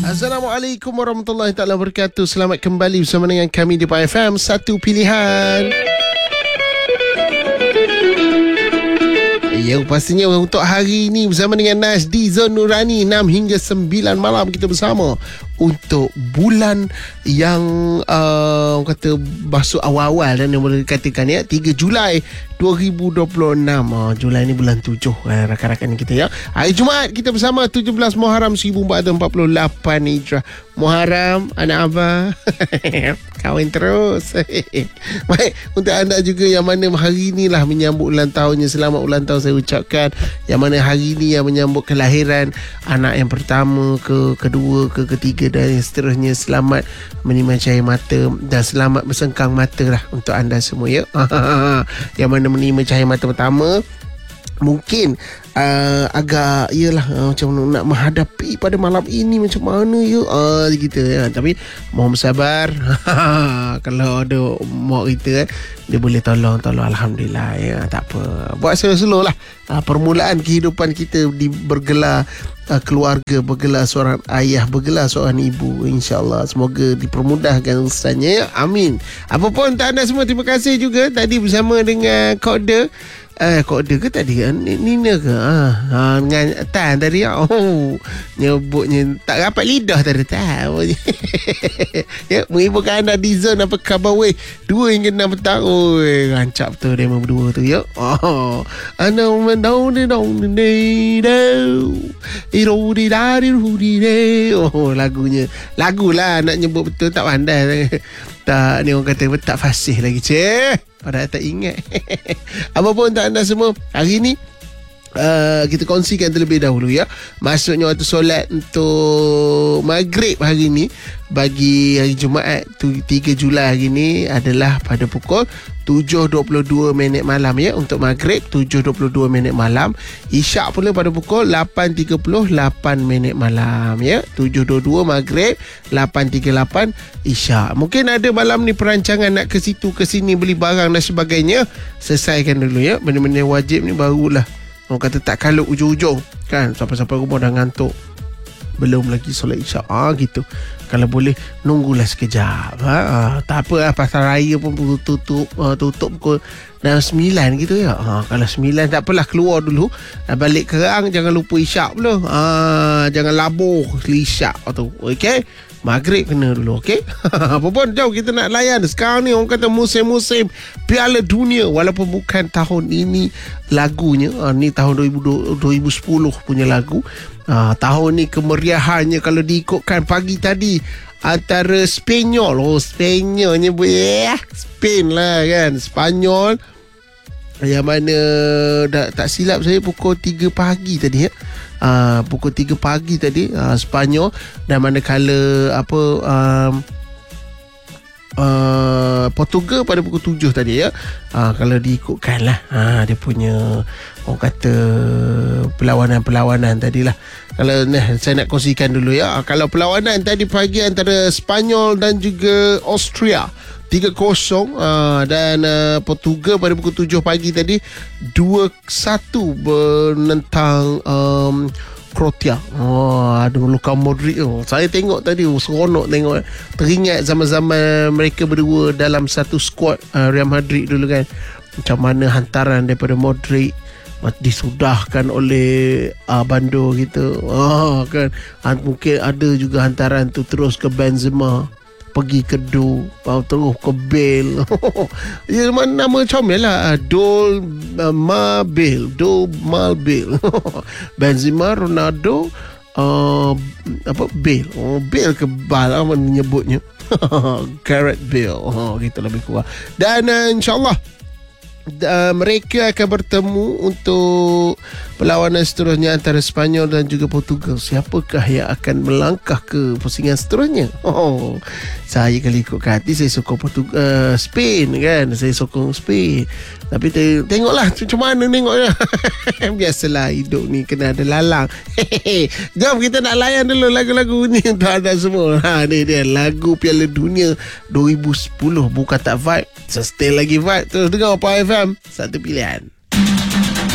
Assalamualaikum warahmatullahi taala wabarakatuh. Selamat kembali bersama dengan kami di Pi FM, satu pilihan. Ya, pastinya untuk hari ini bersama dengan Nas di Zon Nurani 6 hingga 9 malam kita bersama untuk bulan yang kata masuk awal-awal dan yang boleh dikatakan ya 3 Julai 2026. Julai ni bulan 7 rakan-rakan kita ya. Hari Jumaat kita bersama 17 Muharram 1448 Hijrah. Muharram anak abah kahwin terus. Baik, untuk anda juga yang mana hari inilah menyambut ulang tahunnya, selamat ulang tahun saya ucapkan. Yang mana hari ini yang menyambut kelahiran anak yang pertama ke kedua ke ketiga dan seterusnya, selamat menerima cahaya mata dan selamat bersengkang mata lah untuk anda semua ya. Yang mana menerima cahaya mata pertama mungkin agak iyalah macam nak menghadapi pada malam ini macam mana ya gitu ya. Tapi mohon bersabar. Kalau ada mak kita dia boleh tolong alhamdulillah ya, tak apa. Buat slow-slow lah. Permulaan kehidupan kita bergelar keluarga, bergelar seorang ayah, bergelar seorang ibu, insya-Allah semoga dipermudahkan urusannya ya. Amin. Apapun untuk anda semua, terima kasih juga tadi bersama dengan Kode ke tadi Nina ke dengan Tan tadi nyebutnya tak rapat lidah tadi Tan. Ya, menghiburkan anda di Zon. Apa khabar weh 2 hingga 6 petang. Oi, rancak betul dia berdua tu ya. Ana mendau ni dong ni lagulah nak nyebut betul tak pandai. Tak, ni orang kata tak fasih lagi padahal tak ingat. Apapun tak anda semua, hari ni kita kongsikan terlebih dahulu ya. Maksudnya waktu solat untuk maghrib hari ni bagi hari Jumaat 3 Julai hari ni adalah pada pukul 7.22 minit malam ya. Untuk maghrib 7.22 minit malam. Isyak pula pada pukul 8.38 minit malam ya. 7.22 maghrib, 8.38 isyak. Mungkin ada malam ni perancangan nak ke situ ke sini beli barang dan sebagainya. Selesaikan dulu ya. Benda-benda wajib ni barulah orang kata tak kalut ujung-ujung kan. Sampai-sampai rumah dah ngantuk, belum lagi solat isyak gitu. Kalau boleh nunggulah sekejap. Tak apa lah, pasar raya pun tutup pukul 9 gitu ya. Kalau 9 tak apalah, keluar dulu, balik kerang, jangan lupa isyak pula. Jangan labur isyak tu. Okey, maghrib kena dulu. Okey. Apa pun jauh kita nak layan. Sekarang ni orang kata musim-musim Piala Dunia. Walaupun bukan tahun ini lagunya, ni tahun 2010 punya lagu. Tahun ni kemeriahannya kalau diikutkan pagi tadi antara Spanyol. Spanyol nyebut Spain lah kan, Spanyol. Yang mana tak silap saya pukul 3 pagi tadi ya. Pukul 3 pagi tadi Spanyol. Dan manakala Portugal pada pukul 7 tadi ya. Kalau diikutkan lah dia punya orang kata perlawanan tadilah. Kalau saya nak kongsikan dulu ya. Kalau perlawanan tadi pagi antara Spanyol dan juga Austria 3-0 dan Portugal pada pukul 7 pagi tadi 2-1 menentang Croatia. Ada Luka Modric. Saya tengok tadi seronok tengok. Teringat zaman-zaman mereka berdua dalam satu squad Real Madrid dulu kan. Macam mana hantaran daripada Modric disudahkan oleh Bando gitu. Kan mungkin ada juga hantaran tu terus ke Benzema, pergi ke terus ke Bale. Ya, nama comel lah, Malbel. Benzema, Ronaldo, Bale. Bale ke Bal menyebutnya. Gareth Bale. Gitu lebih kurang. Dan insyaAllah mereka akan bertemu untuk perlawanan seterusnya antara Spanyol dan juga Portugal. Siapakah yang akan melangkah ke pusingan seterusnya? Saya kalau ikut hati saya sokong Spain kan. Saya sokong Spain. Tapi tengoklah macam mana tengoknya. Biasalah hidup ni kena ada lalang. Jom kita nak layan dulu lagu-lagu ni untuk anda semua. Ni dia lagu Piala Dunia 2010. Bukan tak vibe, stay lagi vibe. Terus dengar Pi FM, satu pilihan.